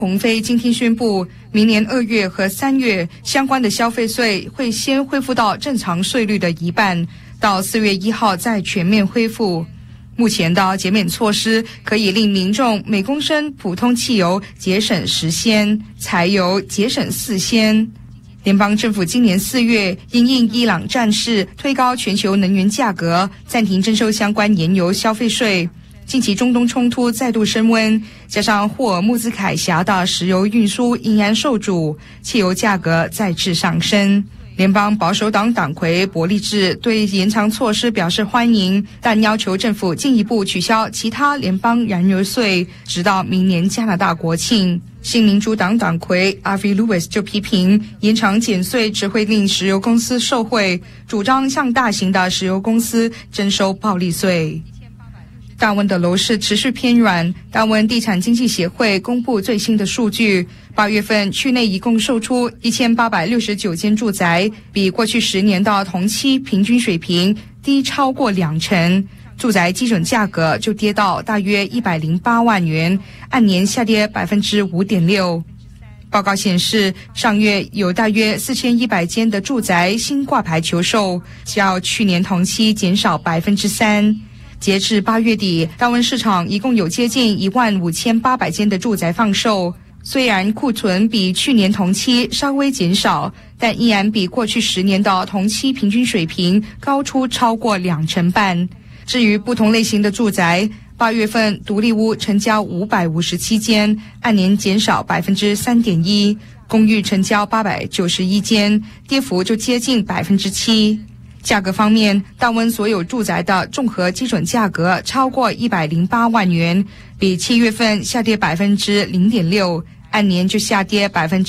鸿飞今天宣布，明年2月和3月相关的消费税会先恢复到正常税率的一半，到4月1号再全面恢复。目前的减免措施可以令民众每公升普通汽油节省10仙，柴油节省4仙。联邦政府今年4月因应伊朗战事推高全球能源价格，暂停征收相关燃油消费税。近期中东冲突再度升温，加上霍尔木兹海峡的石油运输仍然受阻，汽油价格再次上升。联邦保守党党魁伯利治对延长措施表示欢迎，但要求政府进一步取消其他联邦燃油税，直到明年加拿大国庆。新民主党党魁 Avi Lewis 就批评延长减税只会令石油公司受惠，主张向大型的石油公司征收暴利税。大温的楼市持续偏软，大温地产经济协会公布最新的数据，8月份区内一共售出1869间住宅，比过去10年的同期平均水平低超过20%，住宅基准价格就跌到大约108万元，按年下跌5.6%。报告显示，上月有大约4100间的住宅新挂牌求售，较去年同期减少3%。截至8月底，大温市场一共有接近15800间的住宅放售。虽然库存比去年同期稍微减少，但依然比过去10年的同期平均水平高出超过2成半。至于不同类型的住宅，8月份独立屋成交557间，按年减少3.1%，公寓成交891间，跌幅就接近7%。价格方面，大温所有住宅的综合基准价格超过108万元，比7月份下跌0.6%，按年就下跌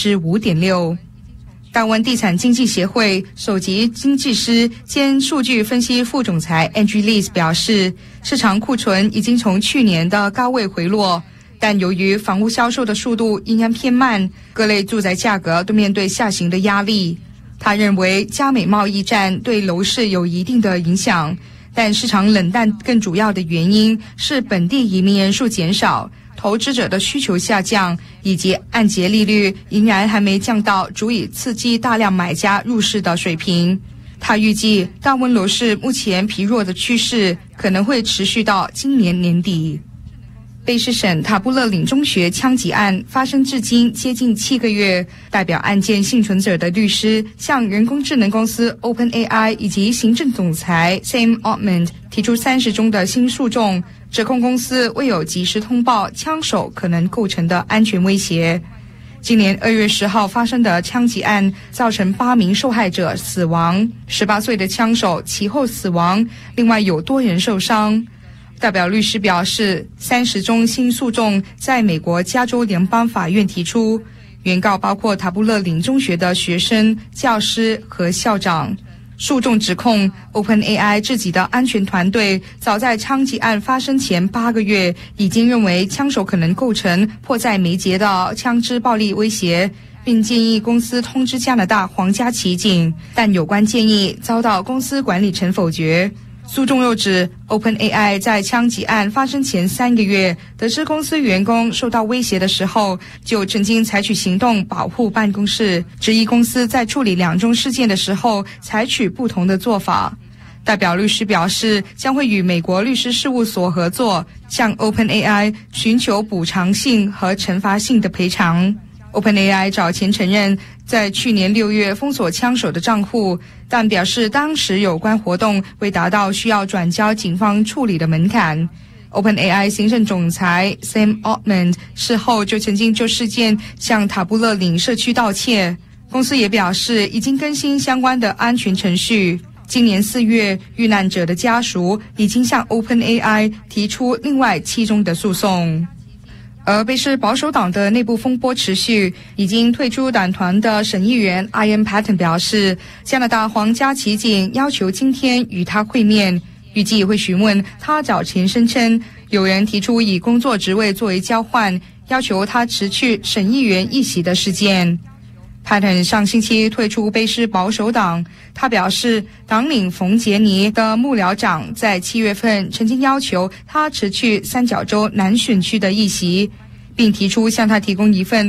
5.6%。大温地产经济协会首席经济师兼数据分析副总裁 Andrew Lees 表示，市场库存已经从去年的高位回落，但由于房屋销售的速度仍然偏慢，各类住宅价格都面对下行的压力。他认为加美贸易战对楼市有一定的影响，但市场冷淡更主要的原因是本地移民人数减少，投资者的需求下降，以及按揭利率仍然还没降到足以刺激大量买家入市的水平。他预计大温楼市目前疲弱的趋势可能会持续到今年年底。卑诗省塔布勒岭中学枪击案发生至今接近7个月，代表案件幸存者的律师向人工智能公司 OpenAI 以及行政总裁 Sam Altman 提出30宗的新诉讼，指控公司未有及时通报枪手可能构成的安全威胁。今年2月10号发生的枪击案造成8名受害者死亡，18岁的枪手其后死亡，另外有多人受伤。代表律师表示，30宗新诉讼在美国加州联邦法院提出，原告包括塔布勒岭中学的学生、教师和校长。诉讼指控 OpenAI 自己的安全团队早在枪击案发生前8个月已经认为枪手可能构成迫在眉睫的枪支暴力威胁，并建议公司通知加拿大皇家骑警，但有关建议遭到公司管理层否决。诉讼又指 OpenAI 在枪击案发生前3个月得知公司员工受到威胁的时候，就曾经采取行动保护办公室，质疑公司在处理2宗事件的时候采取不同的做法。代表律师表示，将会与美国律师事务所合作，向 OpenAI 寻求补偿性和惩罚性的赔偿。OpenAI 早前承认在去年6月封锁枪手的账户，但表示当时有关活动未达到需要转交警方处理的门槛。OpenAI 行政总裁 Sam Altman 事后就曾经就事件向塔布勒岭社区道歉。公司也表示已经更新相关的安全程序。今年4月，遇难者的家属已经向 OpenAI 提出另外7宗的诉讼。而卑诗保守党的内部风波持续，已经退出党团的省议员 Ian Patten 表示，加拿大皇家骑警要求今天与他会面，预计会询问他早前声称有人提出以工作职位作为交换，要求他辞去省议员一席的事件。Patten 上星期退出卑诗保守党，他表示党领冯杰尼的幕僚长在7月份曾经要求他辞去三角洲南选区的议席，并提出向他提供一份